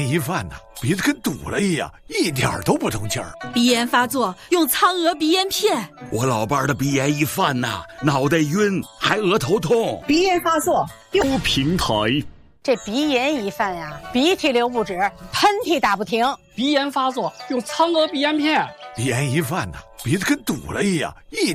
炎一犯呐，鼻子跟堵了一样，一点都不通气儿。 鼻炎发作用苍鹅鼻炎片。 我老伴儿的鼻炎一犯呐，脑袋晕，还额头痛。 鼻炎发作用平台。 这鼻炎一犯呀，鼻涕流不止，喷嚏打不停。 鼻炎发作用苍鹅鼻炎片。 鼻炎一犯呐，鼻子跟堵了一样，一